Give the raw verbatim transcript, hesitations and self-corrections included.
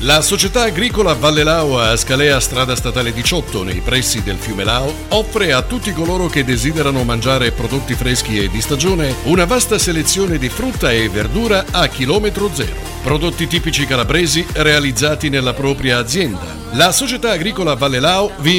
La società agricola Valle Lao a Scalea, strada statale diciotto, nei pressi del fiume Lao, offre a tutti coloro che desiderano mangiare prodotti freschi e di stagione una vasta selezione di frutta e verdura a chilometro zero. Prodotti tipici calabresi realizzati nella propria azienda. La società agricola Valle Lao vi